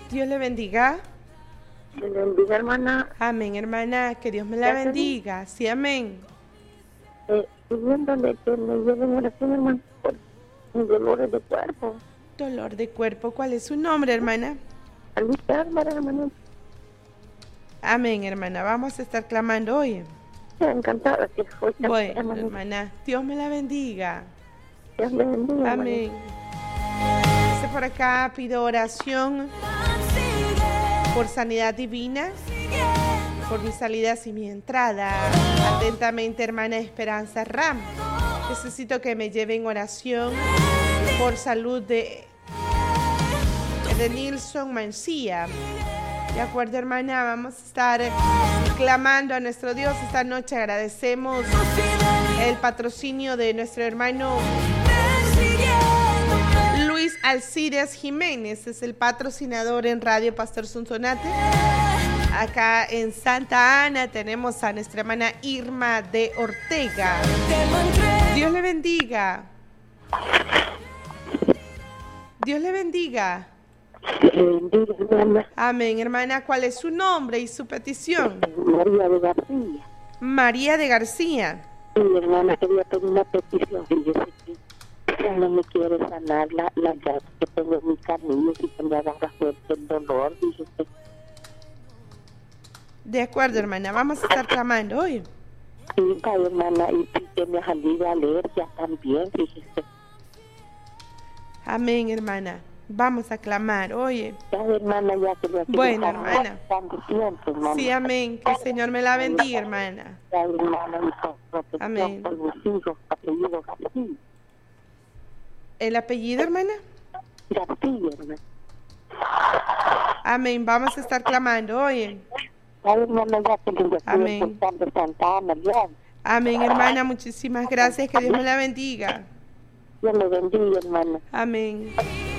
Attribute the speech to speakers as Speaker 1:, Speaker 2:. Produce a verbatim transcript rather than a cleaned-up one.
Speaker 1: Dios le bendiga.
Speaker 2: Dios le bendiga, hermana.
Speaker 1: Amén, hermana. Que Dios me la bendiga. Sí, amén.
Speaker 2: Eh, pidiéndole que me lleven oración, hermana, por mis dolores de cuerpo.
Speaker 1: Dolor de cuerpo. ¿Cuál es su nombre, hermana?
Speaker 2: Alicia Álvarez, hermana.
Speaker 1: Amén, hermana. Vamos a estar clamando hoy.
Speaker 2: Encantada que fue.
Speaker 1: Bueno, hermana. hermana. Dios me la bendiga.
Speaker 2: Dios le bendiga.
Speaker 1: Amén. Dice por acá, pido oración por sanidad divina, por mis salidas y mi entrada. Atentamente, hermana Esperanza Ram. Necesito que me lleven oración por salud de, de Nilson Mancía. De acuerdo, hermana, vamos a estar clamando a nuestro Dios esta noche. Agradecemos el patrocinio de nuestro hermano Luis Alcides Jiménez, es el patrocinador en Radio Pastor Sonsonate. Acá en Santa Ana tenemos a nuestra hermana Irma de Ortega. Dios le bendiga. Dios le bendiga. Amén, hermana. ¿Cuál es su nombre y su petición?
Speaker 2: María de García.
Speaker 1: María de García.
Speaker 2: Sí, hermana, quería pedir una petición. Fíjese que no me quiere sanar la, la gas que tengo en mi carne y que me haga fuerte el dolor. Fíjese.
Speaker 1: De acuerdo, hermana. Vamos a estar clamando hoy.
Speaker 2: Sí, hermana, y que me ha salido alergia también, fíjese.
Speaker 1: Amén, hermana. Vamos a clamar, oye.
Speaker 2: Ya, hermana, ya que le
Speaker 1: bueno, hermana.
Speaker 2: Tiempo, hermana.
Speaker 1: Sí, amén. Que el Señor me la bendiga, hermana.
Speaker 2: Ya, hermana, y
Speaker 1: amén.
Speaker 2: Por mis hijos, apellido García.
Speaker 1: ¿El apellido, hermana?
Speaker 2: García, hermana.
Speaker 1: Amén. Vamos a estar clamando, oye.
Speaker 2: Ya, hermana, ya que le
Speaker 1: amén.
Speaker 2: Santa Ana, ya.
Speaker 1: Amén, hermana. Muchísimas gracias. Que Dios me la bendiga.
Speaker 2: Dios me bendiga, hermana.
Speaker 1: Amén.